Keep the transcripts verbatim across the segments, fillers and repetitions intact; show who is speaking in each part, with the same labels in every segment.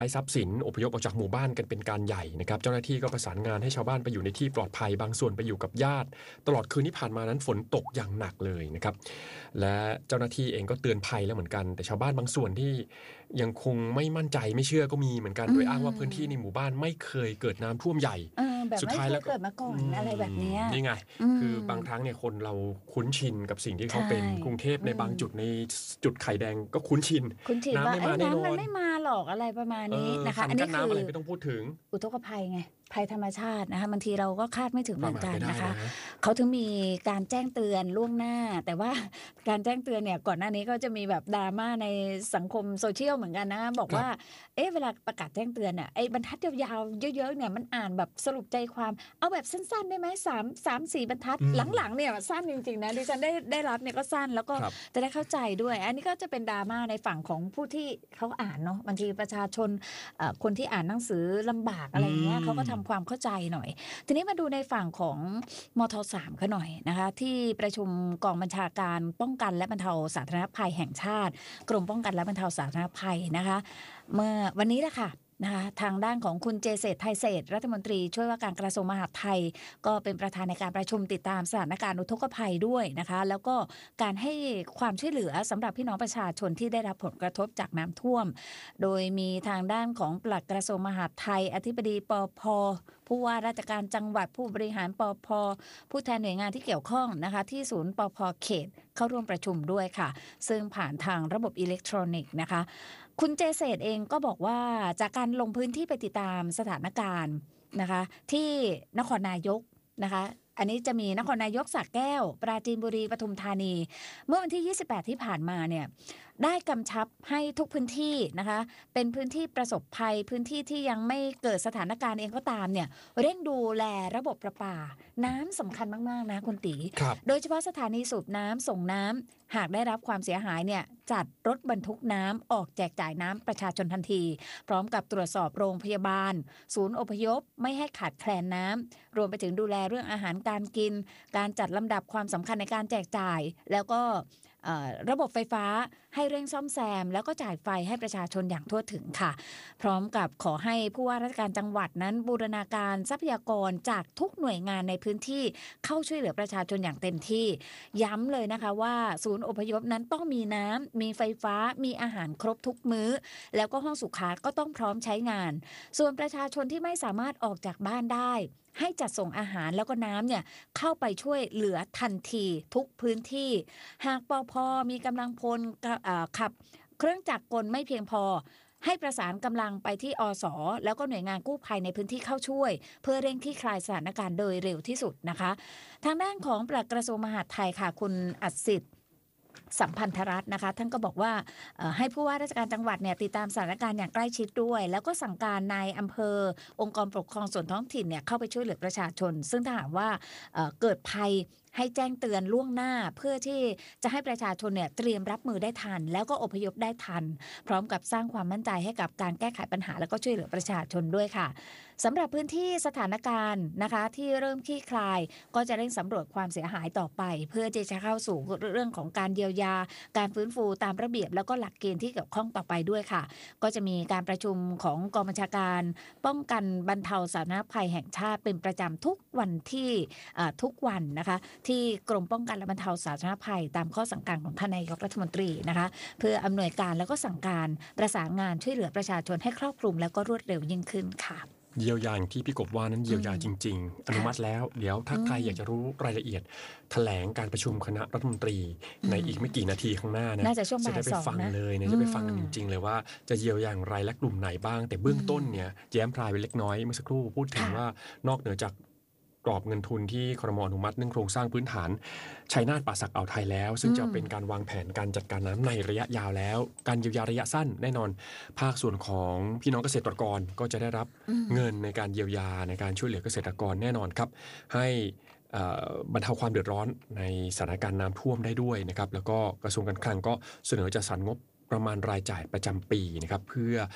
Speaker 1: ย้ายทรัพย์สินอพยพออกจากหมู่บ้านกันเป็นการใหญ่นะครับเจ้าหน้าที่ก็ประสานงานให้ชาวบ้านไปอยู่ในที่ปลอดภัยบางส่วนไปอยู่กับญาติตลอดคืนที่ผ่านมานั้นฝนตกอย่างหนักเลยนะครับและเจ้าหน้าที่เองก็เตือนภัยแล้วเหมือนกันแต่ชาวบ้านบางส่วนที่ยังคงไม่มั่นใจไม่เชื่อก็มีเหมือนกันโดยอ้างว่าพื้นที่ในหมู่บ้านไม่เคยเกิดน้ำท่วมใหญ่
Speaker 2: สุดท้ายแล้วเกิดมาก่อนอะไรแบบนี้
Speaker 1: นี่ไงคือบางครั้งเนี่ยคนเราคุ้นชินกับสิ่งที่เขาเป็นกรุงเทพในบางจุดในจุดไข่แดงก็คุ้นชิน
Speaker 2: น้ำไม่มาแน่นอนน้ำมันไม่มาหรอกอะไรประมาณนี้นะคะ
Speaker 1: อันนี้คือน้ำอะไรไม่ต้องพูดถึง
Speaker 2: อุทกภัยไงภัยธรรมชาตินะคะบางทีเราก็คาดไม่ถึงเหมือนกันนะคะเขาถึงมีการแจ้งเตือนล่วงหน้าแต่ว่าการแจ้งเตือนเนี่ยก่อนหน้านี้ก็จะมีแบบดราม่าในสังคมโซเชียลเหมือนกันนะบอกว่าเอ๊ะเวลาประกาศแจ้งเตือนเนี่ยไอ้บรรทัดยาวๆเยอะๆเนี่ยมันอ่านแบบสรุปใจความเอาแบบสั้นๆได้ไหมสามสามสี่บรรทัดหลังๆเนี่ยสั้นจริงๆนะดิฉันได้ได้รับเนี่ยก็สั้นแล้วก็จะได้เข้าใจด้วยอันนี้ก็จะเป็นดราม่าในฝั่งของผู้ที่เขาอ่านเนาะบางทีประชาชนคนที่อ่านหนังสือลำบากอะไรเงี้ยเขาก็ทำความเข้าใจหน่อยทีนี้มาดูในฝั่งของมทสามเขาหน่อยนะคะที่ประชุมกองบัญชาการป้องกันและบรรเทาสาธารณภัยแห่งชาติกรมป้องกันและบรรเทาสาธารณภัยนะคะเมื่อวันนี้แหละค่ะนะคะทางด้านของคุณเจเศรษฐ์ไทยเศรษฐ์รัฐมนตรีช่วยว่าการกระทรวงมหาดไทยก็เป็นประธานในการประชุมติดตามสถานการณ์อุทกภัยด้วยนะคะแล้วก็การให้ความช่วยเหลือสำหรับพี่น้องประชาชนที่ได้รับผลกระทบจากน้ำท่วมโดยมีทางด้านของปลัดกระทรวงมหาดไทยอธิบดีปภ.ผู้ว่าราชการจังหวัดผู้บริหารปภ.ผู้แทนหน่วยงานที่เกี่ยวข้องนะคะที่ศูนย์ปภ.เขตเข้าร่วมประชุมด้วยค่ะซึ่งผ่านทางระบบอิเล็กทรอนิกส์นะคะคุณเจเศรษฐ์เองก็บอกว่าจากการลงพื้นที่ไปติดตามสถานการณ์นะคะที่นครนายกนะคะอันนี้จะมีนครนายกสระแก้วปราจีนบุรีปทุมธานีเมื่อวันที่ยี่สิบแปดที่ผ่านมาเนี่ยได้กำชับให้ทุกพื้นที่นะคะเป็นพื้นที่ประสบภัยพื้นที่ที่ยังไม่เกิดสถานการณ์เองก็ตามเนี่ยเร่งดูแลระบบประปาน้ำสำคัญมากๆนะคุณตีโดยเฉพาะสถานีสูบน้ำส่งน้ำหากได้รับความเสียหายเนี่ยจัดรถบรรทุกน้ำออกแจกจ่ายน้ำประชาชนทันทีพร้อมกับตรวจสอบโรงพยาบาลศูนย์อพยพไม่ให้ขาดแคลนน้ำรวมไปถึงดูแลเรื่องอาหารการกินการจัดลำดับความสำคัญในการแจกจ่ายแล้วก็ระบบไฟฟ้าให้เร่งซ่อมแซมแล้วก็จ่ายไฟให้ประชาชนอย่างทั่วถึงค่ะพร้อมกับขอให้ผู้ว่าราชการจังหวัดนั้นบูรณาการทรัพยากรจากทุกหน่วยงานในพื้นที่เข้าช่วยเหลือประชาชนอย่างเต็มที่ย้ำเลยนะคะว่าศูนย์อพยพนั้นต้องมีน้ำมีไฟฟ้ามีอาหารครบทุกมื้อแล้วก็ห้องสุขาก็ต้องพร้อมใช้งานส่วนประชาชนที่ไม่สามารถออกจากบ้านได้ให้จัดส่งอาหารแล้วก็น้ำเนี่ยเข้าไปช่วยเหลือทันทีทุกพื้นที่หากปภ.มีกำลังพลขับเครื่องจักรกลไม่เพียงพอให้ประสานกำลังไปที่อส.แล้วก็หน่วยงานกู้ภัยในพื้นที่เข้าช่วยเพื่อเร่งคลี่คลายสถานการณ์โดยเร็วที่สุดนะคะทางด้านของปลัดกระทรวงมหาดไทยค่ะคุณอัศสิทธิ์สัมพันธรัตน์นะคะท่านก็บอกว่าให้ผู้ว่าราชการจังหวัดเนี่ยติดตามสถานการณ์อย่างใกล้ชิดด้วยแล้วก็สั่งการนายอำเภอองค์กรปกครองส่วนท้องถิ่นเนี่ยเข้าไปช่วยเหลือประชาชนซึ่งถ้าหากว่าเกิดภัยให้แจ้งเตือนล่วงหน้าเพื่อที่จะให้ประชาชนเนี่ยเตรียมรับมือได้ทันแล้วก็อพยพได้ทันพร้อมกับสร้างความมั่นใจให้กับการแก้ไขปัญหาแล้วก็ช่วยเหลือประชาชนด้วยค่ะสำหรับพื้นที่สถานการณ์นะคะที่เริ่มคลี่คลายก็จะเร่งสำรวจความเสียหายต่อไปเพื่อที่จะเข้าสู่เรื่องของการเยียวยาการฟื้นฟูตามระเบียบแล้วก็หลักเกณฑ์ที่เกี่ยวข้องต่อไปด้วยค่ะก็จะมีการประชุมของกองบัญชาการป้องกันบรรเทาสาธารณภัยแห่งชาติเป็นประจำทุกวันที่ทุกวันนะคะที่กรมป้องกันและบรรเทาสาธารณภัยตามข้อสั่งการของท่านนายกรัฐมนตรีนะคะเพื่ออำนวยการแล้วก็สั่งการประสานงานช่วยเหลือประชาชนให้ครอบคลุมแล้วก็รวดเร็วยิ่งขึ้นค่ะ
Speaker 1: เยียวยาอย่างที่พี่กบว่านั้นเยียวยาจริงๆอนุมัติแล้วเดี๋ยวถ้าใครอยากจะรู้รายละเอียดแถลงการประชุมคณะรัฐมนตรีในอีกไม่กี่นาทีข้างหน้านะจะได้ไปฟังเลยนะจะไปฟังกันจริงๆเลยว่าจะเยียวยาอย่างไรและกลุ่มไหนบ้างแต่เบื้องต้นเนี่ยแย้มพรายไปเล็กน้อยเมื่อสักครู่พูดถึงว่านอกเหนือจากกรอบเงินทุนที่ครม.อนุมัติเรื่องโครงสร้างพื้นฐานชัยนาทป่าสักอ่าวไทยแล้วซึ่งจะเป็นการวางแผนการจัดการน้ำในระยะยาวแล้วการเยียวยาระยะสั้นแน่นอนภาคส่วนของพี่น้องเกษตรกรก็จะได้รับเงินในการเยียวยาในการช่วยเหลือเกษตรกรแน่นอนครับให้บรรเทาความเดือดร้อนในสถานการณ์น้ำท่วมได้ด้วยนะครับแล้วก็กระทรวงการคลังก็เสนอจัดสรรงบประมาณรายจ่ายประจำปีนะครับเพื่อ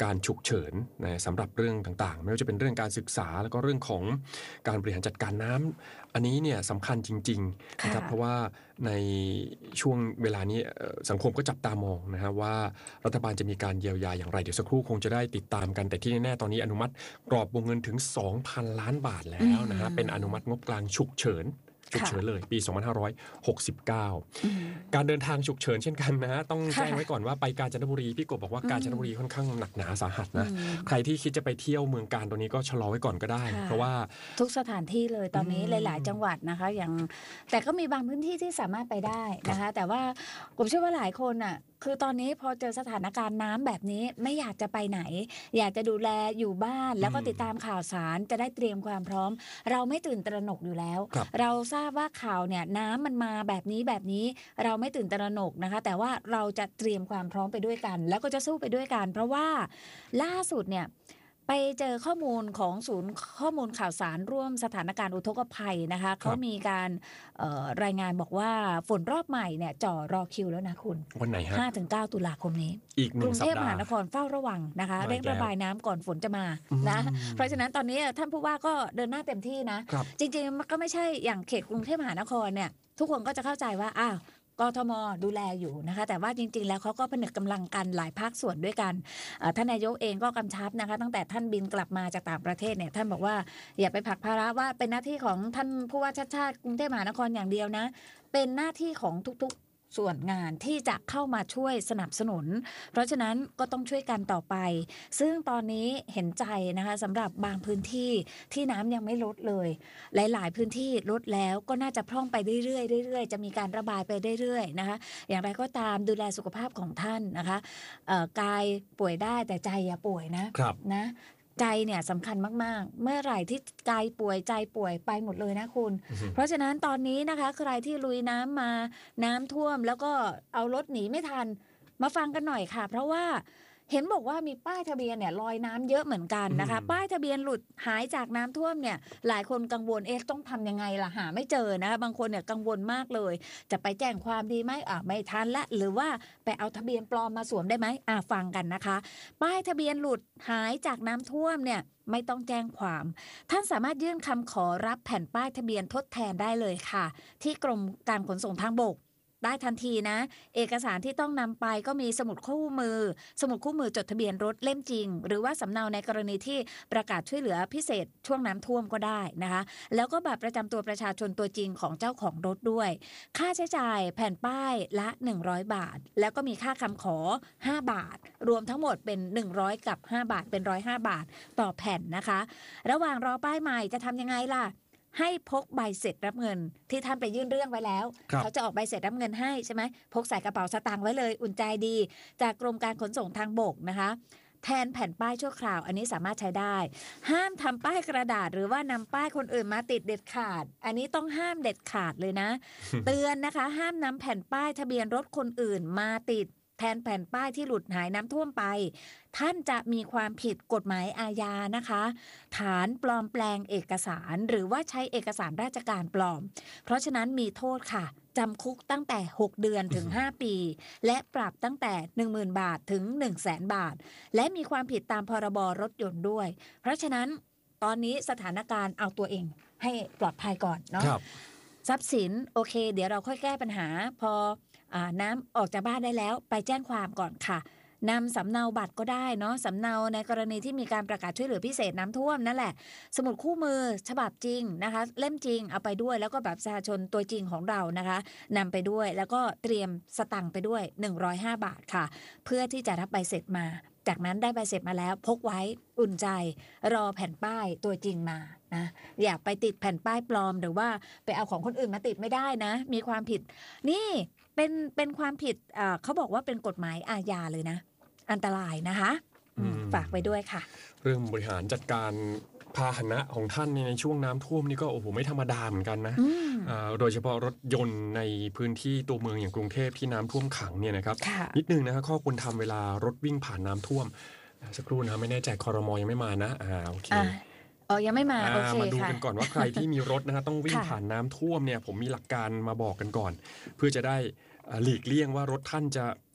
Speaker 1: การฉุกเฉินนะสำหรับเรื่องต่างๆไม่ว่าจะเป็นเรื่องการศึกษาแล้วก็เรื่องของการบริหารจัดการน้ำอันนี้เนี่ยสำคัญจริงๆนะครับเพราะว่าในช่วงเวลานี้สังคมก็จับตามองนะฮะว่ารัฐบาลจะมีการเยียวยาอย่างไรเดี๋ยวสักครู่คงจะได้ติดตามกันแต่ที่แน่ๆตอนนี้อนุมัติกรอบวงเงินถึง สองพัน ล้านบาทแล้วนะฮะเป็นอนุมัติงบกลางฉุกเฉินฉุกเฉินเลยปีสองพันห้าร้อยหกสิบเก้าการเดินทางฉุกเฉินเช่นกันนะฮะต้องแจ้งไว้ก่อนว่าไปกาญจนบุรีพี่กบบอกว่ากาญจนบุรีค่อนข้างหนักหนาสาหัสนะใครที่คิดจะไปเที่ยวเมืองกาญตัวนี้ก็ชะลอไว้ก่อนก็ได้เพราะว่า
Speaker 2: ทุกสถานที่เลยตอนนี้หลายๆจังหวัดนะคะอย่างแต่ก็มีบางพื้นที่ที่สามารถไปได้นะคะแต่ว่าผมเชื่อว่าหลายคนอ่ะคือตอนนี้พอเจอสถานการณ์น้ำแบบนี้ไม่อยากจะไปไหนอยากจะดูแลอยู่บ้านแล้วก็ติดตามข่าวสารจะได้เตรียมความพร้อมเราไม่ตื่นตระหนกอยู่แล้วเราทราบว่าข่าวเนี่ยน้ำมันมาแบบนี้แบบนี้เราไม่ตื่นตระหนกนะคะแต่ว่าเราจะเตรียมความพร้อมไปด้วยกันแล้วก็จะสู้ไปด้วยกันเพราะว่าล่าสุดเนี่ยไปเจอข้อมูลของศูนย์ข้อมูลข่าวสารร่วมสถานการณ์อุทกภัยนะคะเขามีการรายงานบอกว่าฝนรอบใหม่เนี่ยจ่อรอคิวแล้วนะคุณ
Speaker 1: วันไหนฮะ
Speaker 2: ห้าถึงเก้า ตุลาคมนี้
Speaker 1: อีกหนึ่งสัปดาห์กรุงเทพ
Speaker 2: มหานครเฝ้าระวังนะคะเร่งระบายน้ำก่อนฝนจะมานะเพราะฉะนั้นตอนนี้ท่านผู้ว่าก็เดินหน้าเต็มที่นะจริงๆมันก็ไม่ใช่อย่างเขตกรุงเทพมหานครเนี่ยทุกคนก็จะเข้าใจว่าอ้าวกทม.ดูแลอยู่นะคะแต่ว่าจริงๆแล้วเขาก็ผนึกกำลังกันหลายภาคส่วนด้วยกันท่านนายกเองก็กำชับนะคะตั้งแต่ท่านบินกลับมาจากต่างประเทศเนี่ยท่านบอกว่าอย่าไปผลักภาระว่าเป็นหน้าที่ของท่านผู้ว่าชาติชาติกรุงเทพมหานครอย่างเดียวนะเป็นหน้าที่ของทุกๆส่วนงานที่จะเข้ามาช่วยสนับสนุนเพราะฉะนั้นก็ต้องช่วยกันต่อไปซึ่งตอนนี้เห็นใจนะคะสำหรับบางพื้นที่ที่น้ำยังไม่ลดเลยหลายๆพื้นที่ลดแล้วก็น่าจะพร่องไปเรื่อยๆเรื่อยๆจะมีการระบายไปเรื่อยๆนะคะอย่างไรก็ตามดูแลสุขภาพของท่านนะคะกายป่วยได้แต่ใจอย่าป่วยนะนะใจเนี่ยสำคัญมากๆเมื่อไหร่ที่กายป่วยใจป่วยไปหมดเลยนะคุณเพราะฉะนั้นตอนนี้นะคะใครที่ลุยน้ำมาน้ำท่วมแล้วก็เอารถหนีไม่ทันมาฟังกันหน่อยค่ะเพราะว่าเห็นบอกว่ามีป้ายทะเบียนเนี่ยลอยน้ำเยอะเหมือนกันนะคะป้ายทะเบียนหลุดหายจากน้ำท่วมเนี่ยหลายคนกังวลเอ๊ะต้องทำยังไงล่ะหาไม่เจอนะบางคนเนี่ยกังวลมากเลยจะไปแจ้งความดีไหมอ่ะไม่ทันละหรือว่าไปเอาทะเบียนปลอมมาสวมได้ไหมอ่ะฟังกันนะคะป้ายทะเบียนหลุดหายจากน้ำท่วมเนี่ยไม่ต้องแจ้งความท่านสามารถยื่นคำขอรับแผ่นป้ายทะเบียนทดแทนได้เลยค่ะที่กรมการขนส่งทางบกได้ทันทีนะเอกสารที่ต้องนำไปก็มีสมุดคู่มือสมุดคู่มือจดทะเบียนรถเล่มจริงหรือว่าสำเนาในกรณีที่ประกาศช่วยเหลือพิเศษช่วงน้ำท่วมก็ได้นะคะแล้วก็บัตรประจำตัวประชาชนตัวจริงของเจ้าของรถด้วยค่าใช้จ่ายแผ่นป้ายละหนึ่งร้อยบาทแล้วก็มีค่าคำขอห้าบาทรวมทั้งหมดเป็นหนึ่งร้อยกับห้าบาทเป็นหนึ่งร้อยห้าบาทต่อแผ่นนะคะระหว่างรอป้ายใหม่จะทำยังไงล่ะให้พกใบเสร็จรับเงินที่ท่านไปยื่นเรื่องไว้แล้วเขาจะออกใบเสร็จรับเงินให้ใช่ไหมพกใส่กระเป๋าสตางค์ไว้เลยอุ่นใจดีจากกรมการขนส่งทางบกนะคะแทนแผ่นป้ายชั่วคราวอันนี้สามารถใช้ได้ห้ามทำป้ายกระดาษหรือว่านำป้ายคนอื่นมาติดเด็ดขาดอันนี้ต้องห้ามเด็ดขาดเลยนะ เตือนนะคะห้ามนำแผ่นป้ายทะเบียนรถคนอื่นมาติดแทนแผ่นป้ายที่หลุดหายน้ำท่วมไปท่านจะมีความผิดกฎหมายอาญานะคะฐานปลอมแปลงเอกสารหรือว่าใช้เอกสารราชการปลอมเพราะฉะนั้นมีโทษค่ะจำคุกตั้งแต่หกเดือนถึงห้าปีและปรับตั้งแต่ หนึ่งหมื่น บาทถึง หนึ่งแสน บาทและมีความผิดตามพรบรถยนต์ด้วยเพราะฉะนั้นตอนนี้สถานการณ์เอาตัวเองให้ปลอดภัยก่อนเนาะทรัพย์สินโอเคเดี๋ยวเราค่อยแก้ปัญหาพออ่าน้ำออกจากบ้านได้แล้วไปแจ้งความก่อนค่ะนำสำเนาบัตรก็ได้เนาะสำเนาในกรณีที่มีการประกาศช่วยเหลือพิเศษน้ำท่วมนั่นแหละสมุดคู่มือฉบับจริงนะคะเล่มจริงเอาไปด้วยแล้วก็แบบประชาชนตัวจริงของเรานะคะนำไปด้วยแล้วก็เตรียมสตังค์ไปด้วยหนึ่งร้อยห้าบาทค่ะเพื่อที่จะรับใบเสร็จมาจากนั้นได้ใบเสร็จมาแล้วพกไว้อุ่นใจรอแผ่นป้ายตัวจริงมานะอย่าไปติดแผ่นป้ายปลอมหรือว่าไปเอาของคนอื่นมาติดไม่ได้นะมีความผิดนี่เป็นเป็นความผิดเขาบอกว่าเป็นกฎหมายอาญาเลยนะอันตรายนะคะฝากไว้ด้วยค่ะ
Speaker 1: เรื่องบริหารจัดการพาหนะของท่านในช่วงน้ำท่วมนี่ก็โอ้โหไม่ธรรมดาเหมือนกันนะโดยเฉพาะรถยนต์ในพื้นที่ตัวเมืองอย่างกรุงเทพที่น้ำท่วมขังเนี่ยนะครับนิดนึงนะครับข้อควรทำเวลารถวิ่งผ่านน้ำท่วมสักครู่นะไม่แน่ใจครม.ยังไม่มานะอ่าโอเค
Speaker 2: อ๋อยังไม่มาโอเค
Speaker 1: มาดูกันก่อนว่าใครที่มีรถนะฮะต้องวิ่งผ่านน้ำท่วมเนี่ยผมมีหลักการมาบอกกันก่อนเพื่อจะได้หลีกเลี่ยงว่ารถท่านจะ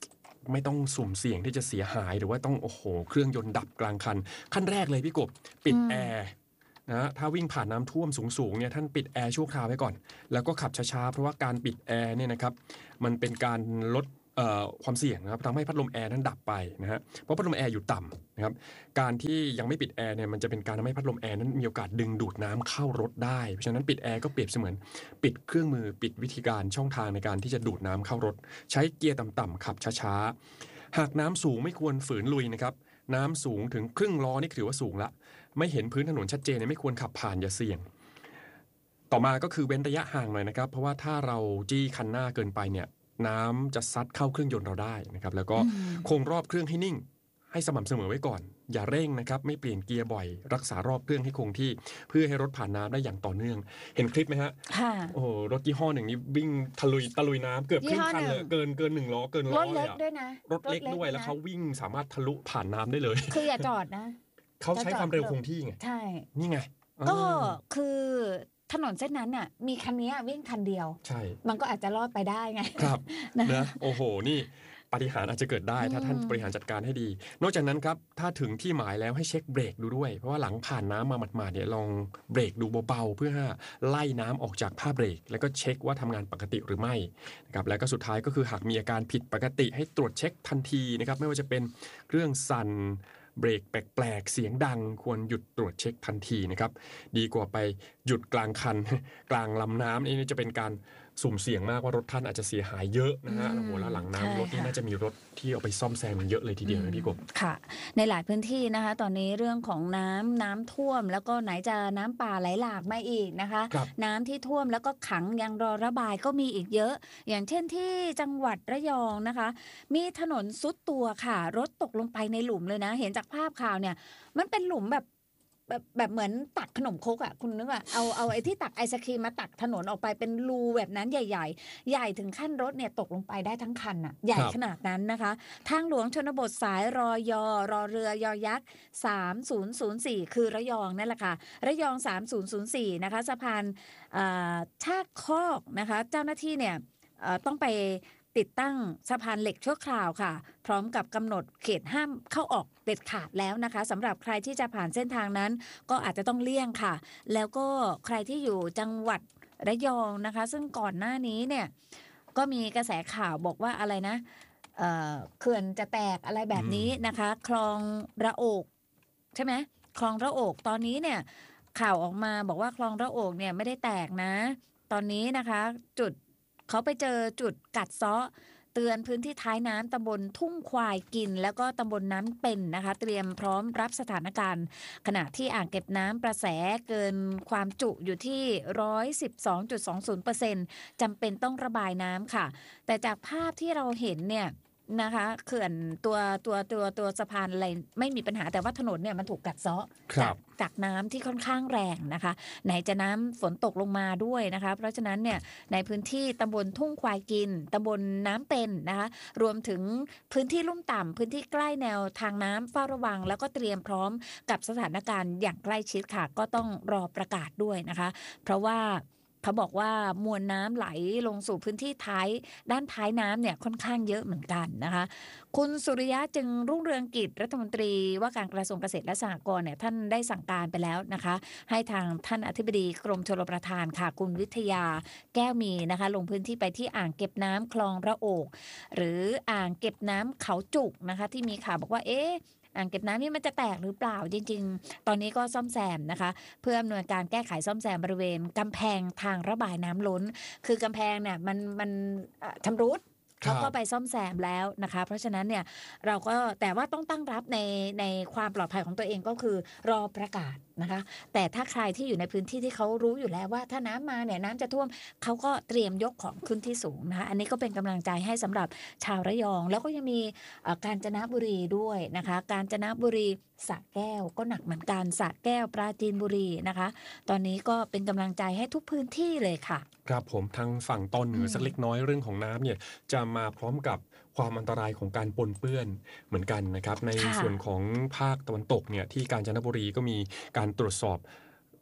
Speaker 1: ไม่ต้องสุ่มเสี่ยงที่จะเสียหายหรือว่าต้องโอ้โหเครื่องยนต์ดับกลางคันขั้นแรกเลยพี่กบปิดแอร์นะถ้าวิ่งผ่านน้ำท่วมสูงๆเนี่ยท่านปิดแอร์ชั่วคราวไว้ก่อนแล้วก็ขับช้าๆเพราะว่าการปิดแอร์เนี่ยนะครับมันเป็นการลดความเสี่ยงนะครับทำให้พัดลมแอร์นั้นดับไปนะฮะเพราะพัดลมแอร์อยู่ต่ำนะครับการที่ยังไม่ปิดแอร์เนี่ยมันจะเป็นการทำให้พัดลมแอร์นั้นมีโอกาสดึงดูดน้ำเข้ารถได้เพราะฉะนั้นปิดแอร์ก็เปรียบเสมือนปิดเครื่องมือปิดวิธีการช่องทางในการที่จะดูดน้ำเข้ารถใช้เกียร์ต่ำๆขับช้าๆหากน้ำสูงไม่ควรฝืนลุยนะครับน้ำสูงถึงครึ่งล้อนี่ถือว่าสูงละไม่เห็นพื้นถนนชัดเจนไม่ควรขับผ่านอย่าเสี่ยงต่อมาก็คือเว้นระยะห่างหน่อยนะครับเพราะว่าถ้าเราจี้คันหน้าเกินไปเนี่ยน้ำจะซัดเข้าเครื่องยนต์เราได้นะครับแล้วก็คงรอบเครื่องให้นิ่งให้สม่ำเสมอไว้ก่อนอย่าเร่งนะครับไม่เปลี่ยนเกียร์บ่อยรักษารอบเครื่องให้คงที่เพื่อให้รถผ่านน้ำได้อย่างต่อเนื่องเห็นคลิปไหมฮะค่ะโอ้โหรถยี่ห้อหนึ่งนี้วิ่งทะลุยตะลุยน้ำเกือบครึ่งคันเลยเกินเกินหนึ่งล้อเกินล้อเลยอะรถเล็กด้วยนะรถเล็กด้วยแล้วเขาวิ่งสามารถทะลุผ่านน้ำได้เลย
Speaker 2: คืออย่าจอดนะ
Speaker 1: เขาใช้ความเร็วคงที่ไง
Speaker 2: ใช่
Speaker 1: นี่ไง
Speaker 2: ก็คือถนนเส้นนั้นน่ะมีคันนี้วิ่งคันเดียวใช่มันก็อาจจะรอดไปได้ไง
Speaker 1: ครับนะโอ้โหนี่ปาฏิหาริย์อาจจะเกิดได้ถ้าท่านบริหารจัดการให้ดีนอกจากนั้นครับถ้าถึงที่หมายแล้วให้เช็คเบรกดูด้วยเพราะว่าหลังผ่านน้ำมาหมาดๆเนี่ยลองเบรกดูเบาๆเพื่อไล่น้ำออกจากผ้าเบรกแล้วก็เช็คว่าทำงานปกติหรือไม่นะครับแล้วก็สุดท้ายก็คือหากมีอาการผิดปกติให้ตรวจเช็คทันทีนะครับไม่ว่าจะเป็นเครื่องสั่นเบรกแปลกๆเสียงดังควรหยุดตรวจเช็คทันทีนะครับดีกว่าไปหยุดกลางคันกลางลำน้ำนี่จะเป็นการสุ่มเสี่ยงมากว่ารถท่านอาจจะเสียหายเยอะนะฮะโอ้โหแล้วหลังน้ำรถนี่น่าจะมีรถที่เอาไปซ่อมแซมเยอะเลยทีเดียวนะพี่กบ
Speaker 2: ค่ะในหลายพื้นที่นะคะตอนนี้เรื่องของน้ำน้ำท่วมแล้วก็ไหนจะน้ำป่าไหลหลากมาอีกนะคะน้ำที่ท่วมแล้วก็ขังยังรอระบายก็มีอีกเยอะอย่างเช่นที่จังหวัดระยองนะคะมีถนนซุดตัวค่ะรถตกลงไปในหลุมเลยนะเห็นจากภาพข่าวเนี่ยมันเป็นหลุมแบบแบบแบบเหมือนตักขนมครกอ่ะคุณนึกว่าเอาเอาไอ้ที่ตักไอศครีมมาตักถนนออกไปเป็นรูแบบนั้นใหญ่ๆใหญ่ถึงขั้นรถเนี่ยตกลงไปได้ทั้งคันอ่ะใหญ่ขนาดนั้นนะคะทางหลวงชนบทสายรอยอรอเรือยอยักษ์สามศูนย์ศูนย์สี่คือระยองนั่นแหละค่ะระยองสามศูนย์ศูนย์สี่นะคะสะพานท่าคอกนะคะเจ้าหน้าที่เนี่ยต้องไปติดตั้งสะพานเหล็กชั่วคราวค่ะพร้อมกับกำหนดเขตห้ามเข้าออกเด็ดขาดแล้วนะคะสำหรับใครที่จะผ่านเส้นทางนั้นก็อาจจะต้องเลี่ยงค่ะแล้วก็ใครที่อยู่จังหวัดระยองนะคะซึ่งก่อนหน้านี้เนี่ยก็มีกระแสข่าวบอกว่าอะไรนะ เอ่อเขื่อนจะแตกอะไรแบบนี้นะคะคลองระโอกใช่ไหมคลองระโอกตอนนี้เนี่ยข่าวออกมาบอกว่าคลองระโอกเนี่ยไม่ได้แตกนะตอนนี้นะคะจุดเขาไปเจอจุดกัดเซาะเตือนพื้นที่ท้ายน้ำตำบลทุ่งควายกินแล้วก็ตำบลน้ำเป็นนะคะเตรียมพร้อมรับสถานการณ์ขณะที่อ่างเก็บน้ำประแสเกินความจุอยู่ที่ หนึ่งร้อยสิบสองจุดสองศูนย์เปอร์เซ็นต์ จำเป็นต้องระบายน้ำค่ะแต่จากภาพที่เราเห็นเนี่ยนะคะเขื่อนตัวตัวตัวตัวสะพานอะไรไม่มีปัญหาแต่ว่าถนนเนี่ยมันถูกกัดเซาะจากจากน้ำที่ค่อนข้างแรงนะคะไหนจะน้ำฝนตกลงมาด้วยนะคะเพราะฉะนั้นเนี่ยในพื้นที่ตำบลทุ่งควายกินตำบลน้ำเป็นนะคะรวมถึงพื้นที่ลุ่มต่ำพื้นที่ใกล้แนวทางน้ำเฝ้าระวังแล้วก็เตรียมพร้อมกับสถานการณ์อย่างใกล้ชิดค่ะก็ต้องรอประกาศด้วยนะคะเพราะว่าเขาบอกว่ามวลน้ำไหลลงสู่พื้นที่ท้ายด้านท้ายน้ำเนี่ยค่อนข้างเยอะเหมือนกันนะคะคุณสุริยะจึงรุ่งเรืองกิจรัฐมนตรีว่าการกระทรวงเกษตรและสหกรณ์เนี่ยท่านได้สั่งการไปแล้วนะคะให้ทางท่านอธิบดีกรมชลประทานค่ะคุณวิทยาแก้วมีนะคะลงพื้นที่ไปที่อ่างเก็บน้ำคลองระโอกหรืออ่างเก็บน้ำเขาจุกนะคะที่มีข่าวบอกว่าเอ๊ะอ่างเก็บน้ำนี่มันจะแตกหรือเปล่าจริงๆตอนนี้ก็ซ่อมแซมนะคะเพื่ออำนวยการแก้ไขซ่อมแซมบริเวณกำแพงทางระบายน้ำล้นคือกำแพงเนี่ยมันมันชำรุดเขาก็ไปซ่อมแซมแล้วนะคะเพราะฉะนั้นเนี่ยเราก็แต่ว่าต้องตั้งรับในในความปลอดภัยของตัวเองก็คือรอประกาศนะคะแต่ถ้าใครที่อยู่ในพื้นที่ที่เขารู้อยู่แล้วว่าถ้าน้ำมาเนี่ยน้ำจะท่วมเขาก็เตรียมยกของขึ้นที่สูงนะคะอันนี้ก็เป็นกำลังใจให้สำหรับชาวระยองแล้วก็ยังมีกาญจนบุรีด้วยนะคะกาญจนบุรีสระแก้วก็หนักเหมือนกันสระแก้วปราจีนบุรีนะคะตอนนี้ก็เป็นกำลังใจให้ทุกพื้นที่เลยค่ะ
Speaker 1: ครับผมทางฝั่งตอนเหนือสักเล็กน้อยเรื่องของน้ำเนี่ยจะมาพร้อมกับความอันตรายของการปนเปื้อนเหมือนกันนะครับในส่วนของภาคตะวันตกเนี่ยที่กาญจนบุรีก็มีการตรวจสอบ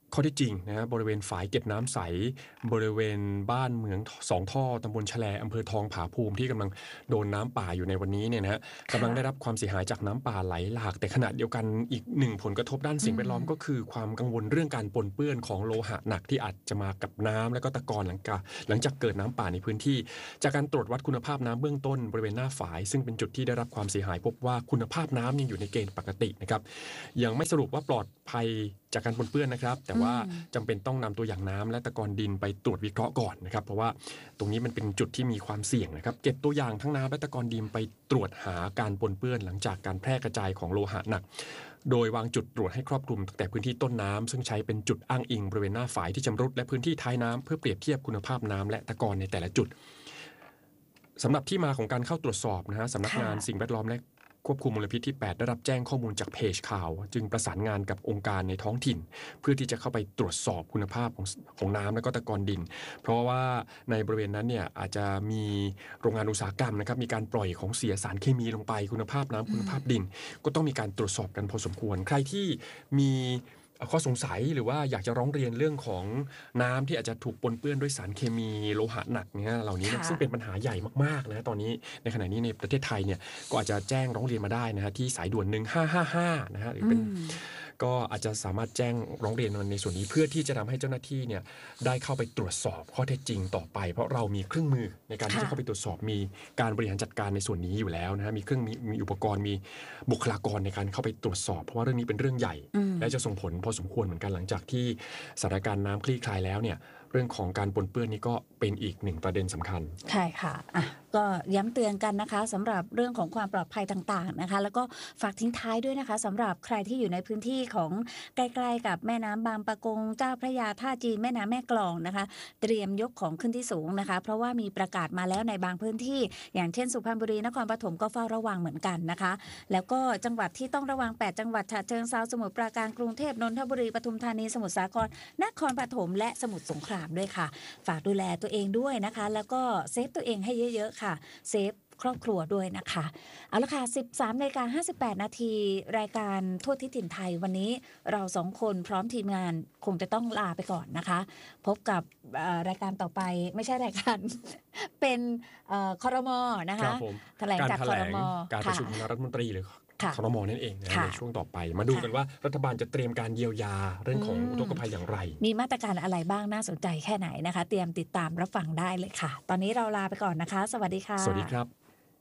Speaker 1: ข้อที่จริงนะบริเวณฝายเก็บน้ำใสบริเวณบ้านเหมืองสองท่อตำบลแฉลอำเภอทองผาภูมิที่กำลังโดนน้ำป่าอยู่ในวันนี้เนี่ยนะฮะกำลังได้รับความเสียหายจากน้ำป่าไหลหลากแต่ขณะเดียวกันอีกหนึ่งผลกระทบด้านสิ่งแวดล้อมก็คือความกังวลเรื่องการปนเปื้อนของโลหะหนักที่อาจจะมากับน้ำและก็ตะกอนหลังจากหลังจากเกิดน้ำป่าในพื้นที่จากการตรวจวัดคุณภาพน้ำเบื้องต้นบริเวณหน้าฝายซึ่งเป็นจุดที่ได้รับความเสียหายพบว่าคุณภาพน้ำยังอยู่ในเกณฑ์ปกตินะครับยังไม่สรุปว่าปลอดภัยจากการปนเปื้อนนะครับแต่ว่าจำเป็นต้องนำตัวอย่างน้ำและตะกอนดินไปตรวจวิเคราะห์ก่อนนะครับเพราะว่าตรงนี้มันเป็นจุดที่มีความเสี่ยงนะครับเก็บตัวอย่างทั้งน้ำและตะกอนดินไปตรวจหาการปนเปื้อนหลังจากการแพร่กระจายของโลหะหนักโดยวางจุดตรวจให้ครอบคลุมตั้งแต่พื้นที่ต้นน้ำซึ่งใช้เป็นจุดอ้างอิงบริเวณหน้าฝายที่ชำรุดและพื้นที่ท้ายน้ำเพื่อเปรียบเทียบคุณภาพน้ำและตะกอนในแต่ละจุดสำหรับที่มาของการเข้าตรวจสอบนะฮะสำนักงานสิ่งแวดล้อมและควบคุมมลพิษที่แปดได้รับแจ้งข้อมูลจากเพจข่าวจึงประสานงานกับองค์การในท้องถิ่นเพื่อที่จะเข้าไปตรวจสอบคุณภาพของของน้ำและก็ตะกอนดินเพราะว่าในบริเวณนั้นเนี่ยอาจจะมีโรงงานอุตสาหกรรมนะครับมีการปล่อยของเสียสารเคมีลงไปคุณภาพน้ำคุณภาพดินก็ต้องมีการตรวจสอบกันพอสมควรใครที่มีข้อสงสัยหรือว่าอยากจะร้องเรียนเรื่องของน้ำที่อาจจะถูกปนเปื้อนด้วยสารเคมีโลหะหนักเนี่ยเหล่านี้ซึ่งเป็นปัญหาใหญ่มากๆนะตอนนี้ในขณะนี้ในประเทศไทยเนี่ยก็อาจจะแจ้งร้องเรียนมาได้นะฮะที่สายด่วนหนึ่งห้าห้าห้านะฮะหรือเป็นก็อาจจะสามารถแจ้งร้องเรียนในส่วนนี้เพื่อที่จะทำให้เจ้าหน้าที่เนี่ยได้เข้าไปตรวจสอบข้อเท็จจริงต่อไปเพราะเรามีเครื่องมือในการที่จะเข้าไปตรวจสอบมีการบริหารจัดการในส่วนนี้อยู่แล้วนะฮะมีเครื่องมีมีอุปกรณ์มีบุคลากรในการเข้าไปตรวจสอบเพราะว่าเรื่องนี้เป็นเรื่องใหญ่และจะส่งผลพอสมควรเหมือนกันหลังจากที่สถานการณ์น้ำคลี่คลายแล้วเนี่ยเรื่องของการปนเปื้อนนี้ก็เป็นอีกหนึ่งประเด็นสำคัญ
Speaker 2: ใช่ค่ะอ่ะก็ย้ำเตือนกันนะคะสำหรับเรื่องของความปลอดภัยต่างๆนะคะแล้วก็ฝากทิ้งท้ายด้วยนะคะสำหรับใครที่อยู่ในพื้นที่ของใกล้ๆกับแม่น้ำบางปะกงเจ้าพระยาท่าจีนแม่น้ำแม่กลองนะคะเตรียมยกของขึ้นที่สูงนะคะเพราะว่ามีประกาศมาแล้วในบางพื้นที่อย่างเช่นสุพรรณบุรีนครปฐมก็เฝ้าระวังเหมือนกันนะคะแล้วก็จังหวัดที่ต้องระวังแปดจังหวัดฉะเชิงเทราสมุทรปราการกรุงเทพนนทบุรีปทุมธานีสมุทรสาครนครปฐมและสมุทรสงครามด้วยค่ะฝากดูแลตัวเองด้วยนะคะแล้วก็เซฟตัวเองให้เยอะๆค่ะเซฟครอบครัวด้วยนะคะเอาละค่ะ สิบสามนาฬิกาห้าสิบแปดนาทีรายการทั่วทิศถิ่นไทยวันนี้เราสองคนพร้อมทีมงานคงจะต้องลาไปก่อนนะคะพบกับรายการต่อไปไม่ใช่รายการ เป็นครม.นะคะแถลงจากครม.
Speaker 1: การประชุมคณะรัฐมนตรีหรือครม.นั่นเองนะในช่วงต่อไปมาดูกันว่ารัฐบาลจะเตรียมการเยียวยาเรื่องของอุทกภัยอย่างไร
Speaker 2: มีมาตรการอะไรบ้างน่าสนใจแค่ไหนนะคะเตรียมติดตามรับฟังได้เลยค่ะตอนนี้เราลาไปก่อนนะคะสวัสดีค่ะ
Speaker 1: สวัสดีครับ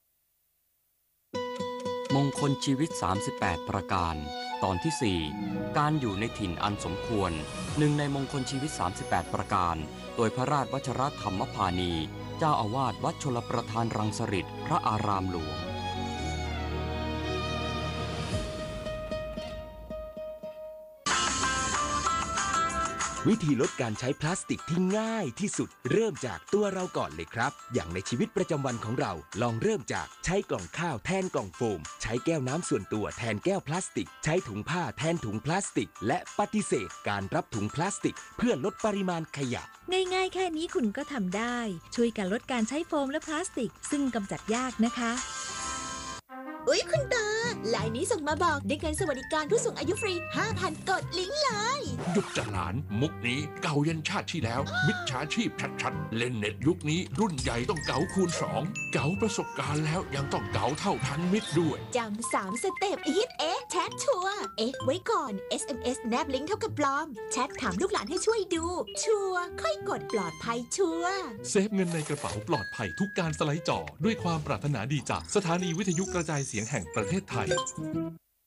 Speaker 3: มงคลชีวิตสามสิบแปดประการตอนที่สี่การอยู่ในถิ่นอันสมควรหนึ่งในมงคลชีวิตสามสิบแปดประการโดยพระราชวชรธรรมพานีเจ้าอาวาสวัดชลประทานรังสฤษฎ์พระอารามหลวง
Speaker 4: วิธีลดการใช้พลาสติกที่ง่ายที่สุดเริ่มจากตัวเราก่อนเลยครับอย่างในชีวิตประจำวันของเราลองเริ่มจากใช้กล่องข้าวแทนกล่องโฟมใช้แก้วน้ำส่วนตัวแทนแก้วพลาสติกใช้ถุงผ้าแทนถุงพลาสติกและปฏิเสธการรับถุงพลาสติกเพื่อลดปริมาณขยะ
Speaker 5: ง่ายๆแค่นี้คุณก็ทำได้ช่วยกันลดการใช้โฟมและพลาสติกซึ่งกำจัดยากนะคะ
Speaker 6: อุ๊ยคุณตาไลน์นี้ส่งมาบอกได้เงินสวัสดิการผู้สูงอายุฟรี ห้าพัน กดลิงก์เลย
Speaker 7: หยุดจะหลานมุกนี้เก่ายันชาติที่แล้วมิจฉาชีพชัดๆเล่นเน็ตยุคนี้รุ่นใหญ่ต้องเก๋าคูณสองเก๋าประสบการณ์แล้วยังต้องเก๋าเท่าทันมิตรด้วย
Speaker 6: จำสามสเต็ปฮิตเอ๊ะแชทชัวร์เอ๊ะไว้ก่อน เอส เอ็ม เอส แนบลิงก์เท่ากับปลอมแชทถามลูกหลานให้ช่วยดูชัวร์ค่อยกดปลอดภัยชัวร์
Speaker 8: เซฟเงินในกระเป๋าปลอดภัยทุกการสไลด์จอด้วยความปรารถนาดีจากสถานีวิทยุกระจายเสียงแห่งประเทศไทย